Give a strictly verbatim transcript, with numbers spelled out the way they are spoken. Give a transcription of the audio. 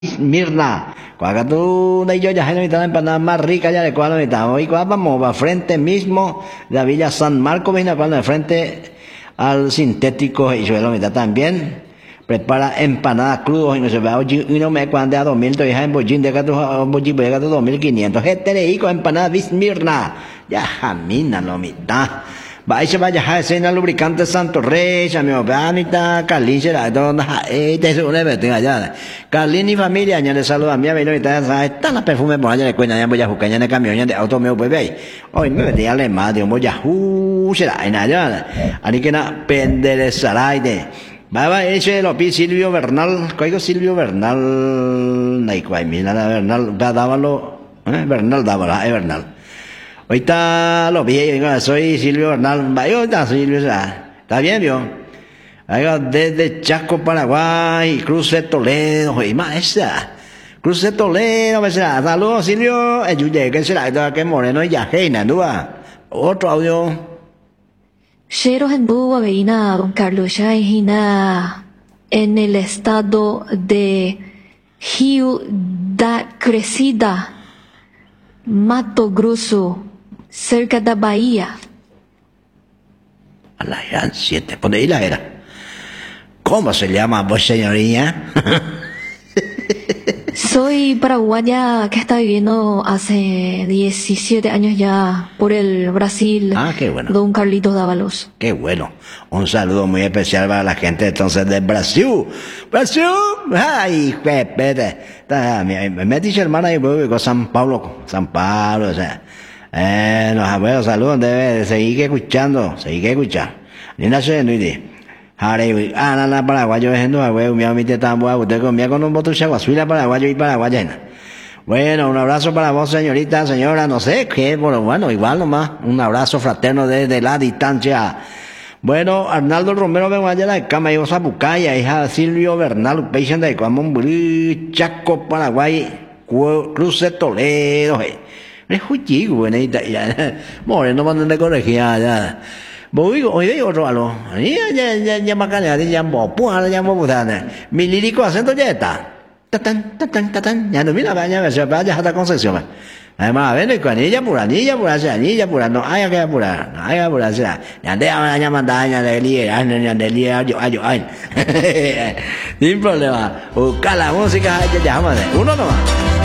Mirna, cuando tú de yo ya hay la empanada más rica ya de cuál mitad. Hoy vamos a frente mismo de la Villa San Marcos, viene cuando de frente al sintético y yo la mitad también. Prepara empanadas crudos y no se va hoy y no me cuando a dos mil to ya en bollín de gato bollín de gato dos mil quinientos. Este le con empanadas Mirna. Ya jamina no mitad. Vai se vaya a escena lubricante Santo Rey, ya mi obanita, Carlín será donde este es un evento allá. Carlín y familia, ya le saluda a mi amigo y está la perfume por allá de cuenta, ya voy a buscar ya en el camión de auto mío pues ve. Hoy me metí a más de un boya, uh, será en allá. Así que na penderezará de. Va va ese lo pi Silvio Bernal, código Silvio Bernal, nay cuai mira la Bernal, va dábalo, eh, Bernal dábala, es Bernal. Ahorita lo vi, soy Silvio Bernal, ahorita Silvio, está bien, vio. Desde Chaco, Paraguay, Cruce Toledo, y más esa. Cruce Toledo, me será. Saludos, Silvio. El Yuye, que será, que moreno y ya, Heina, ¿no? Otro audio. Shero en Bua, Veina, don Carlos Shaihina, en el estado de Ciudad Crecida, Mato Grosso, cerca de Bahía. A la eran siete, por ahí la era. ¿Cómo se llama vos, señoría? Soy paraguaya que está viviendo hace diecisiete años ya por el Brasil. Ah, qué bueno. Don Carlitos Dávalos. Qué bueno. Un saludo muy especial para la gente entonces de Brasil. Brasil. Ay, pepete. Me dice hermana y voy con San Pablo. San Pablo, o sea. Eh, los abuelos saludos, debe seguir escuchando, seguir escuchando. Ni nada se no dice. Hare, ah, la la paraguayo es no, güey, mi amigo está muy usted comía con un bote de agua, suila paraguayo y paraguayana. Bueno, un abrazo para vos, señorita, señora, no sé qué, pero bueno, igual nomás, un abrazo fraterno desde la distancia. Bueno, Arnaldo Romero Beguaya, la cama, y Zapucaya, hija de Silvio Bernal, peixe de Cuamón, Chaco, Paraguay, Cruce Toledo, eh. Es juicio, buenita, ya, moreno, mandan de corregir, ya. Voy hoy de otro algo. Ya ya ya ya macana ya mo puan ya mo putan. Mi lírico acento ya está. Tatán tatán tatán. Ya no mira vaya se vaya hasta Concepción. Además, a ver, con ella pura, niña pura, sea, niña pura, no haya que apurar, no haya que apurar, sea. Ya de ahora ya manda ya de liera, ya de liera, yo, yo, ay. Sin problema. Busca la música, ya, ya, uno nomás.